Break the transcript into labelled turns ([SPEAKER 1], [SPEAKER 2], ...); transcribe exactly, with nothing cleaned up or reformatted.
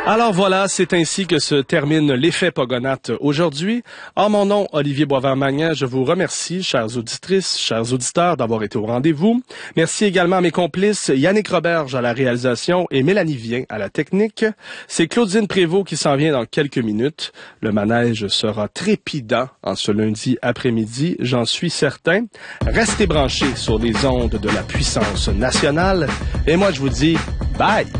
[SPEAKER 1] Alors voilà, c'est ainsi que se termine l'effet Pogonates aujourd'hui. En mon nom, Olivier Boisvert-Magnan, je vous remercie, chères auditrices, chers auditeurs, d'avoir été au rendez-vous. Merci également à mes complices Yannick Roberge à la réalisation et Mélanie Vien à la technique. C'est Claudine Prévost qui s'en vient dans quelques minutes. Le manège sera trépidant en ce lundi après-midi, j'en suis certain. Restez branchés sur les ondes de la puissance nationale. Et moi, je vous dis bye!